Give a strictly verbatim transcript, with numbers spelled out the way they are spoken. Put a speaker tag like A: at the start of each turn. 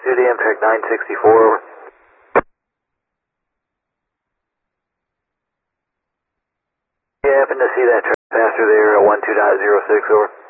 A: Due to impact nine sixty-four, over. You happen to see that track pass through there at one two dot zero six, over?